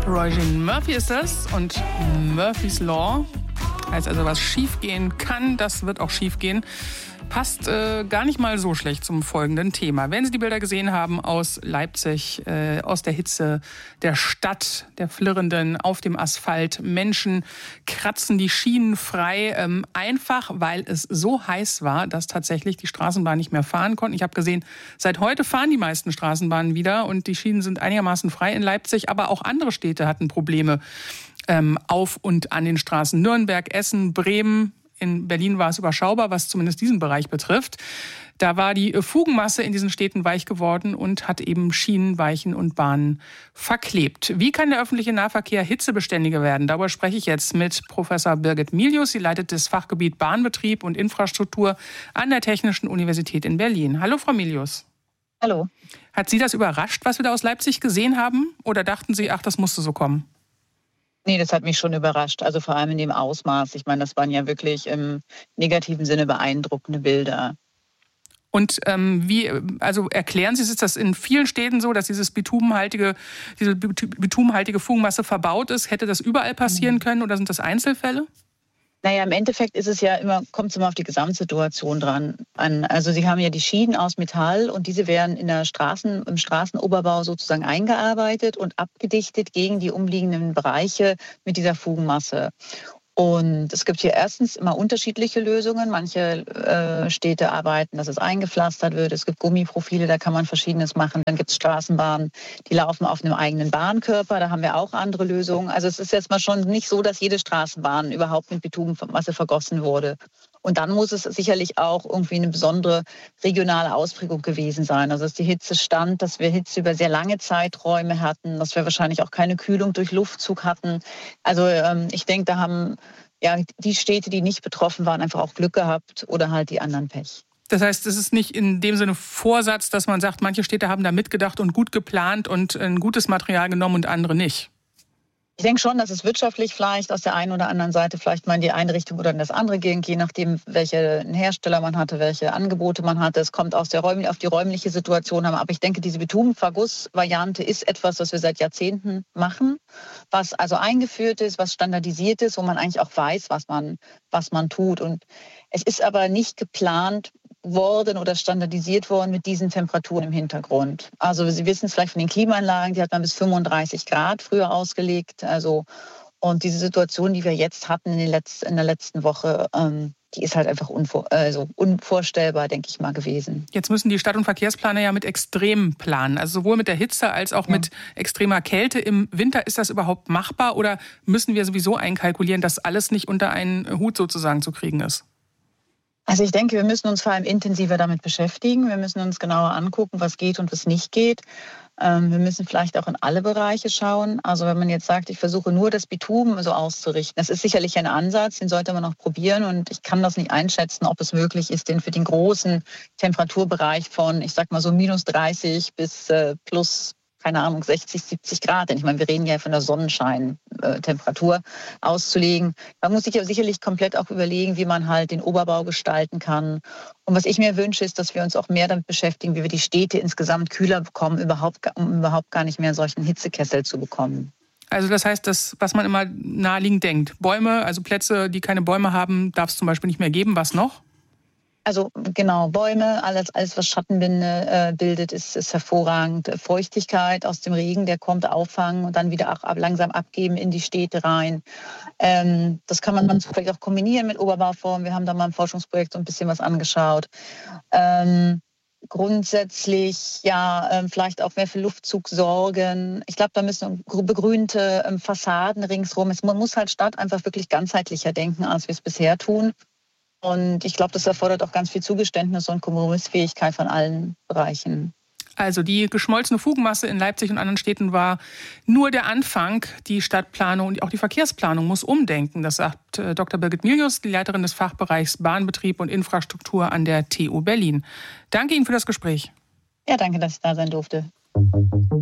Roisin Murphy ist das und Murphy's Law. Heißt also, was schief gehen kann, das wird auch schief gehen. Passt gar nicht mal so schlecht zum folgenden Thema. Wenn Sie die Bilder gesehen haben aus Leipzig, aus der Hitze der Stadt, der Flirrenden auf dem Asphalt, Menschen kratzen die Schienen frei, einfach weil es so heiß war, dass tatsächlich die Straßenbahnen nicht mehr fahren konnten. Ich habe gesehen, seit heute fahren die meisten Straßenbahnen wieder und die Schienen sind einigermaßen frei in Leipzig, aber auch andere Städte hatten Probleme auf und an den Straßen. Nürnberg, Essen, Bremen. In Berlin war es überschaubar, was zumindest diesen Bereich betrifft. Da war die Fugenmasse in diesen Städten weich geworden und hat eben Schienen, Weichen und Bahnen verklebt. Wie kann der öffentliche Nahverkehr hitzebeständiger werden? Darüber spreche ich jetzt mit Professor Birgit Milius. Sie leitet das Fachgebiet Bahnbetrieb und Infrastruktur an der Technischen Universität in Berlin. Hallo, Frau Milius. Hallo. Hat Sie das überrascht, was wir da aus Leipzig gesehen haben? Oder dachten Sie, ach, das musste so kommen? Nee, das hat mich schon überrascht. Also vor allem in dem Ausmaß. Ich meine, das waren ja wirklich im negativen Sinne beeindruckende Bilder. Und erklären Sie, ist das in vielen Städten so, dass diese bitumenhaltige Fugenmasse verbaut ist? Hätte das überall passieren können oder sind das Einzelfälle? Naja, im Endeffekt ist es ja kommt es immer auf die Gesamtsituation an. Also Sie haben ja die Schienen aus Metall und diese werden im Straßenoberbau sozusagen eingearbeitet und abgedichtet gegen die umliegenden Bereiche mit dieser Fugenmasse. Und es gibt hier erstens immer unterschiedliche Lösungen. Manche Städte arbeiten, dass es eingepflastert wird. Es gibt Gummiprofile, da kann man Verschiedenes machen. Dann gibt es Straßenbahnen, die laufen auf einem eigenen Bahnkörper. Da haben wir auch andere Lösungen. Also es ist jetzt mal schon nicht so, dass jede Straßenbahn überhaupt mit Bitumenmasse vergossen wurde. Und dann muss es sicherlich auch irgendwie eine besondere regionale Ausprägung gewesen sein. Also dass die Hitze stand, dass wir Hitze über sehr lange Zeiträume hatten, dass wir wahrscheinlich auch keine Kühlung durch Luftzug hatten. Also ich denke, da haben die Städte, die nicht betroffen waren, einfach auch Glück gehabt oder halt die anderen Pech. Das heißt, es ist nicht in dem Sinne Vorsatz, dass man sagt, manche Städte haben da mitgedacht und gut geplant und ein gutes Material genommen und andere nicht. Ich denke schon, dass es wirtschaftlich vielleicht aus der einen oder anderen Seite vielleicht mal in die eine Richtung oder in das andere ging, je nachdem, welche Hersteller man hatte, welche Angebote man hatte. Es kommt auf die räumliche Situation an. Aber ich denke, diese Bitumenverguss-Variante ist etwas, was wir seit Jahrzehnten machen, was also eingeführt ist, was standardisiert ist, wo man eigentlich auch weiß, was man tut. Und es ist aber nicht geplant worden oder standardisiert worden mit diesen Temperaturen im Hintergrund. Also Sie wissen es vielleicht von den Klimaanlagen, die hat man bis 35 Grad früher ausgelegt. Und diese Situation, die wir jetzt hatten in der letzten Woche, die ist halt einfach unvorstellbar, denke ich mal, gewesen. Jetzt müssen die Stadt- und Verkehrsplaner ja mit Extremen planen. Also sowohl mit der Hitze als auch mit extremer Kälte. Im Winter, ist das überhaupt machbar oder müssen wir sowieso einkalkulieren, dass alles nicht unter einen Hut sozusagen zu kriegen ist? Also ich denke, wir müssen uns vor allem intensiver damit beschäftigen. Wir müssen uns genauer angucken, was geht und was nicht geht. Wir müssen vielleicht auch in alle Bereiche schauen. Also wenn man jetzt sagt, ich versuche nur das Bitumen so auszurichten, das ist sicherlich ein Ansatz, den sollte man noch probieren. Und ich kann das nicht einschätzen, ob es möglich ist, den für den großen Temperaturbereich von, ich sag mal so minus 30 bis plus, keine Ahnung, 60, 70 Grad. Denn ich meine, wir reden ja von der Sonnenscheintemperatur auszulegen. Man muss sich ja sicherlich komplett auch überlegen, wie man halt den Oberbau gestalten kann. Und was ich mir wünsche, ist, dass wir uns auch mehr damit beschäftigen, wie wir die Städte insgesamt kühler bekommen, um überhaupt gar nicht mehr solchen Hitzekessel zu bekommen. Also das heißt, das, was man immer naheliegend denkt. Bäume, also Plätze, die keine Bäume haben, darf es zum Beispiel nicht mehr geben. Was noch? Also genau, Bäume, alles was Schattenbinde bildet, ist hervorragend. Feuchtigkeit aus dem Regen, der kommt, auffangen und dann wieder auch langsam abgeben in die Städte rein. Das kann man dann vielleicht auch kombinieren mit Oberbauformen. Wir haben da mal im Forschungsprojekt so ein bisschen was angeschaut. Grundsätzlich vielleicht auch mehr für Luftzug sorgen. Ich glaube, da müssen begrünte Fassaden ringsherum. Man muss halt Stadt einfach wirklich ganzheitlicher denken, als wir es bisher tun. Und ich glaube, das erfordert auch ganz viel Zugeständnis und Kompromissfähigkeit von allen Bereichen. Also die geschmolzene Fugenmasse in Leipzig und anderen Städten war nur der Anfang. Die Stadtplanung und auch die Verkehrsplanung muss umdenken. Das sagt Dr. Birgit Milius, die Leiterin des Fachbereichs Bahnbetrieb und Infrastruktur an der TU Berlin. Danke Ihnen für das Gespräch. Ja, danke, dass ich da sein durfte.